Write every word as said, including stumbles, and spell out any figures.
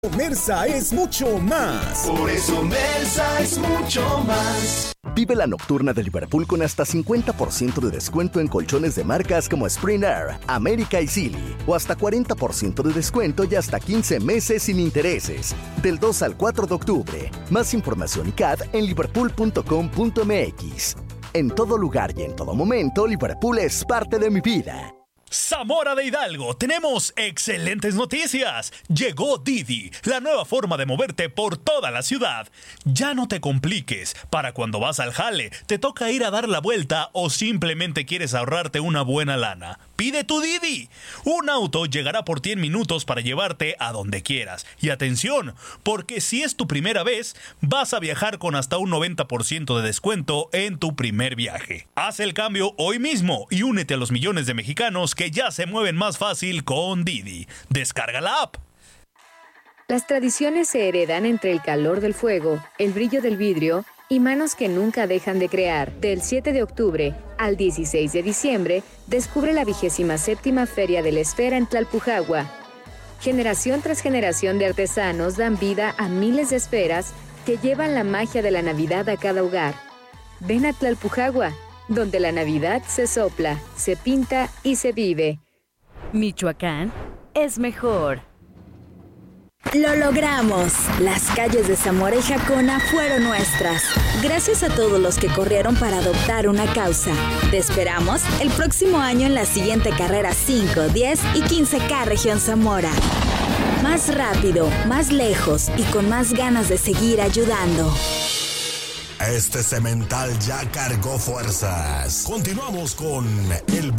Mersa es mucho más. Por eso Mersa es mucho más. Vive la nocturna de Liverpool con hasta cincuenta por ciento de descuento en colchones de marcas como Spring Air, América y Silly. O hasta cuarenta por ciento de descuento y hasta quince meses sin intereses. Del dos al cuatro de octubre. Más información y C A D en liverpool punto com punto m x. En todo lugar y en todo momento, Liverpool es parte de mi vida. Zamora de Hidalgo, tenemos excelentes noticias. Llegó Didi, la nueva forma de moverte por toda la ciudad. Ya no te compliques. Para cuando vas al jale, te toca ir a dar la vuelta o simplemente quieres ahorrarte una buena lana. Pide tu Didi. Un auto llegará por ti en minutos para llevarte a donde quieras. Y atención, porque si es tu primera vez, vas a viajar con hasta un noventa por ciento de descuento en tu primer viaje. Haz el cambio hoy mismo y únete a los millones de mexicanos que ya se mueven más fácil con Didi. Descarga la app. Las tradiciones se heredan entre el calor del fuego, el brillo del vidrio y manos que nunca dejan de crear. Del siete de octubre al dieciséis de diciembre, descubre la vigésima séptima Feria de la Esfera en Tlalpujagua. Generación tras generación de artesanos dan vida a miles de esferas que llevan la magia de la Navidad a cada hogar. Ven a Tlalpujagua, donde la Navidad se sopla, se pinta y se vive. Michoacán es mejor. Lo logramos. Las calles de Zamora y Jacona fueron nuestras. Gracias a todos los que corrieron para adoptar una causa. Te esperamos el próximo año en la siguiente carrera cinco, diez y quince K Región Zamora. Más rápido, más lejos y con más ganas de seguir ayudando. Este cemental ya cargó fuerzas. Continuamos con el